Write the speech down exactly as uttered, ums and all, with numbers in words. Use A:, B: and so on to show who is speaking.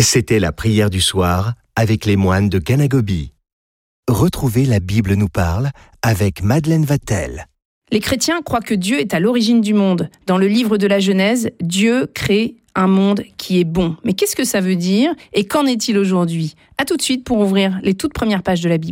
A: C'était la prière du soir avec les moines de Ganagobi. Retrouvez La Bible nous parle avec Madeleine Vatel.
B: Les chrétiens croient que Dieu est à l'origine du monde. Dans le livre de la Genèse, Dieu crée un monde qui est bon. Mais qu'est-ce que ça veut dire et qu'en est-il aujourd'hui ? À tout de suite pour ouvrir les toutes premières pages de la Bible.